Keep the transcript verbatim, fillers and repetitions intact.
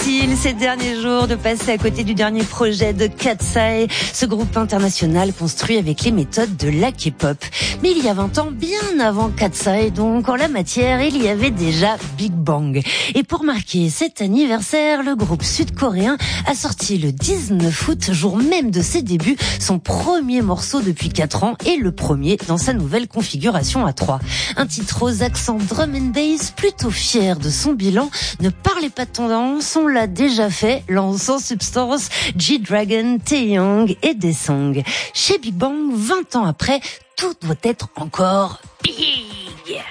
facile ces derniers jours de passer à côté du dernier projet de Katseye, ce groupe international construit avec les méthodes de la K-pop. Mais il y a vingt ans, bien avant Katseye, donc en la matière, il y avait déjà Big Bang. Et pour marquer cet anniversaire, le groupe sud-coréen a sorti le dix-neuf août, jour même de ses débuts, son premier morceau depuis quatre ans et le premier dans sa nouvelle configuration à trois. Un titre aux accents drum and bass, plutôt fier de son bilan. Ne parlez pas de tendance, on l'a déjà fait, lançant Substance, G-Dragon, Taeyong et Daesung. Chez Big Bang, vingt ans après, tout doit être encore pire.